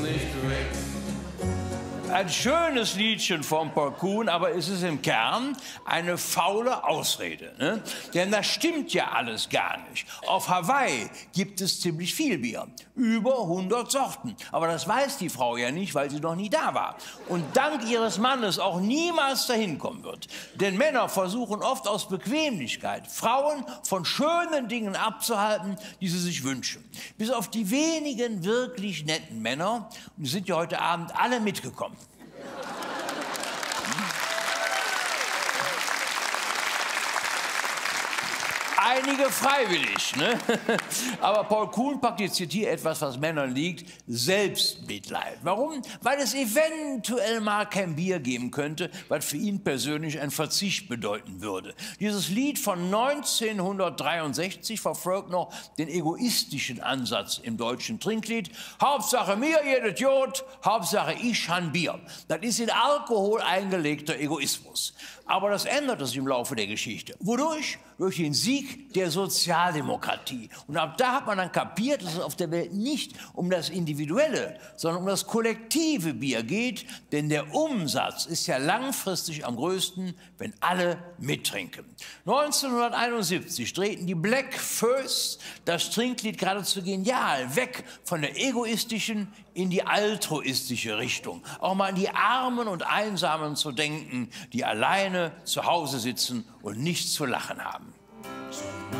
nicht weg. Ein schönes Liedchen von Paul Kuhn, aber es ist im Kern eine faule Ausrede. Ne? Denn das stimmt ja alles gar nicht. Auf Hawaii gibt es ziemlich viel Bier. Über 100 Sorten. Aber das weiß die Frau ja nicht, weil sie noch nie da war. Und dank ihres Mannes auch niemals dahin kommen wird. Denn Männer versuchen oft aus Bequemlichkeit, Frauen von schönen Dingen abzuhalten, die sie sich wünschen. Bis auf die wenigen wirklich netten Männer, und die sind ja heute Abend alle mitgekommen. Einige freiwillig, ne? Aber Paul Kuhn praktiziert hier etwas, was Männern liegt: Selbstmitleid. Warum? Weil es eventuell mal kein Bier geben könnte, was für ihn persönlich ein Verzicht bedeuten würde. Dieses Lied von 1963 verfolgt noch den egoistischen Ansatz im deutschen Trinklied. Hauptsache mir, jedes Jod, Hauptsache ich han Bier. Das ist in Alkohol eingelegter Egoismus. Aber das änderte sich im Laufe der Geschichte. Wodurch? Durch den Sieg der Sozialdemokratie. Und ab da hat man dann kapiert, dass es auf der Welt nicht um das individuelle, sondern um das kollektive Bier geht. Denn der Umsatz ist ja langfristig am größten, wenn alle mittrinken. 1971 drehten die Black First das Trinklied geradezu genial weg von der egoistischen in die altruistische Richtung. Auch mal an die Armen und Einsamen zu denken, die alleine zu Hause sitzen und nichts zu lachen haben.